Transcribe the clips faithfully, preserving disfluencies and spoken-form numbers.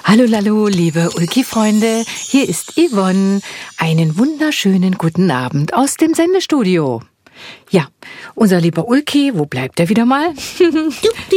Hallo, hallo, liebe Ulki-Freunde, hier ist Yvonne. Einen wunderschönen guten Abend aus dem Sendestudio. Ja, unser lieber Ulki, wo bleibt er wieder mal? Hallo,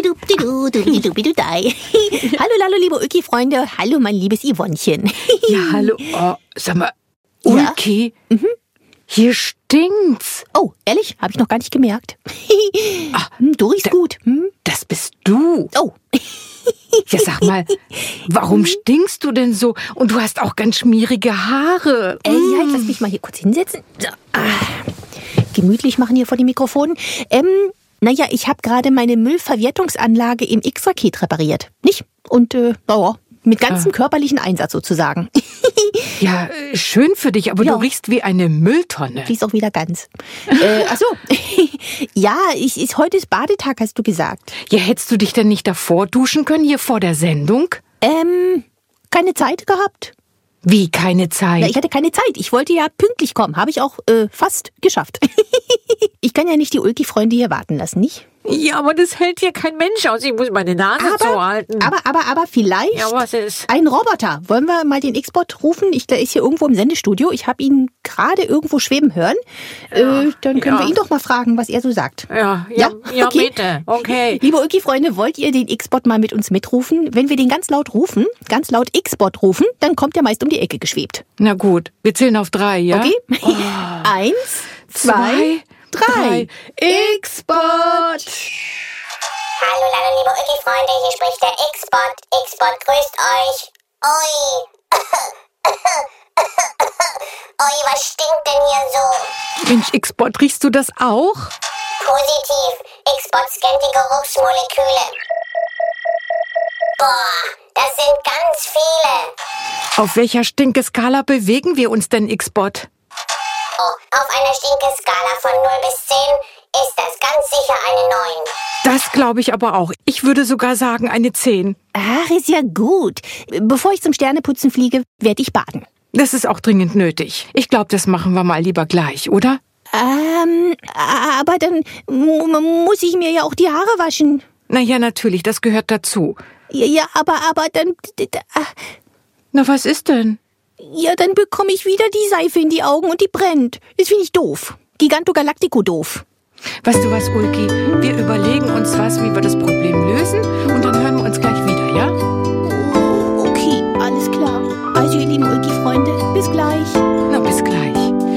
hallo, liebe Ulki-Freunde. Hallo, mein liebes Yvonnchen. Ja, hallo. Oh, sag mal, Ulki, ja? mhm. Hier stinkt's. Oh, ehrlich? Habe ich noch gar nicht gemerkt. Ach, du riechst da, gut. Hm? Das bist du. Oh. Ja, sag mal, warum stinkst du denn so? Und du hast auch ganz schmierige Haare. Äh, ja, jetzt lass mich mal hier kurz hinsetzen. So. Ah. Gemütlich machen hier vor dem Mikrofon. Ähm, naja, ich habe gerade meine Müllverwertungsanlage im X-Raket repariert. Nicht? Und, äh, naja, mit ganzem ah. körperlichen Einsatz sozusagen. Ja, schön für dich, aber ja. du riechst wie eine Mülltonne. Riechst auch wieder ganz. äh, ach so. Ja, ich, ist, heute ist Badetag, hast du gesagt. Ja, hättest du dich denn nicht davor duschen können, hier vor der Sendung? Ähm, keine Zeit gehabt. Wie, keine Zeit? Na, ich hatte keine Zeit. Ich wollte ja pünktlich kommen. Habe ich auch äh, fast geschafft. Ich kann ja nicht die Ulki-Freunde hier warten lassen, nicht? Ja, aber das hält hier kein Mensch aus. Ich muss meine Nase aber, zuhalten. Aber, aber, aber vielleicht ja, was ist? Ein Roboter. Wollen wir mal den X-Bot rufen? Ich, der ist hier irgendwo im Sendestudio. Ich habe ihn gerade irgendwo schweben hören. Ja, äh, dann können ja. wir ihn doch mal fragen, was er so sagt. Ja, ja, ja, ja okay. bitte. Okay. Liebe Ulki-Freunde, wollt ihr den X-Bot mal mit uns mitrufen? Wenn wir den ganz laut rufen, ganz laut X-Bot rufen, dann kommt er meist um die Ecke geschwebt. Na gut, wir zählen auf drei, ja? Okay. Oh. Eins, zwei, drei. drei. X-Bot! Hallo, hallo, liebe Ulki-Freunde, hier spricht der X-Bot. X-Bot grüßt euch. Ui. Ui, was stinkt denn hier so? Mensch, X-Bot, riechst du das auch? Positiv. X-Bot scannt die Geruchsmoleküle. Boah, das sind ganz viele. Auf welcher Stinkeskala bewegen wir uns denn, X-Bot? Oh, auf einer Stinkeskala von null bis zehn ist das ganz sicher eine neun. Das glaube ich aber auch. Ich würde sogar sagen eine zehn. Ach, ist ja gut. Bevor ich zum Sterneputzen fliege, werde ich baden. Das ist auch dringend nötig. Ich glaube, das machen wir mal lieber gleich, oder? Ähm, aber dann muss ich mir ja auch die Haare waschen. Na ja, natürlich, das gehört dazu. Ja, ja, aber, aber dann... Na, was ist denn? Ja, dann bekomme ich wieder die Seife in die Augen und die brennt. Das finde ich doof. Giganto Galactico doof. Weißt du was, Ulki? Wir überlegen uns was, wie wir das Problem lösen und dann hören wir uns gleich